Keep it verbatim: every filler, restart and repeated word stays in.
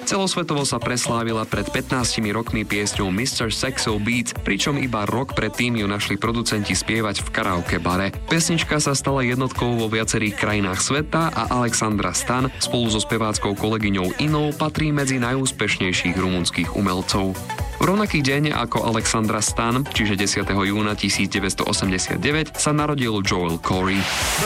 Celosvetovo sa preslávila pred pätnástimi rokmi piesňou mister Saxo Beat, pričom iba rok predtým ju našli producenti spievať v karaoke bare. Pesnička sa stala jednotkou vo viacerých krajinách sveta a Alexandra Stan spolu so speváckou kolegyňou Inou patrí medzi najúspešnejších rumunských umelcov. V rovnaký deň ako Alexandra Stan, čiže desiateho júna tisícdeväťstoosemdesiatdeväť, sa narodil Joel Corey.